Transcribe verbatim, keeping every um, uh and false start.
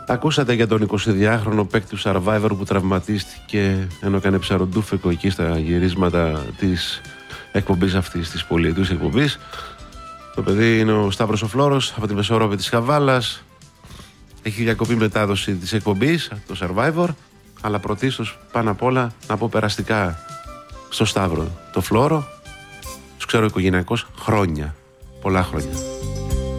Ακούσατε για τον εικοσιδυάχρονο παίκτη του Survivor που τραυματίστηκε ενώ έκανε ψαροντούφεκο εκεί στα γυρίσματα της εκπομπής αυτής, της πολυετούς εκπομπής. Το παιδί είναι ο Σταύρος ο Φλόρος από τη Μεσόροβη της Χαβάλας. Έχει διακοπή μετάδοση της εκπομπής, το Survivor. Αλλά πρωτίστως πάνω απ' όλα να πω περαστικά στο Σταύρο το Φλόρο. Τους ξέρω οικογενειακώς χρόνια, πολλά χρόνια.